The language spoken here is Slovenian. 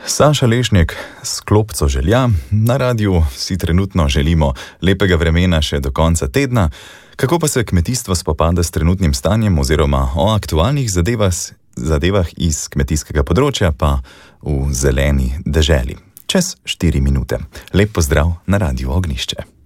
Saša Lešnik s klopco želja. Na radiu si trenutno želimo lepega vremena še do konca tedna. Kako pa se kmetijstvo spopada s trenutnim stanjem oziroma o aktualnih zadevah iz kmetijskega področja pa v zeleni deželi. Čez 4 minute. Lep pozdrav na Radiu Ognjišče.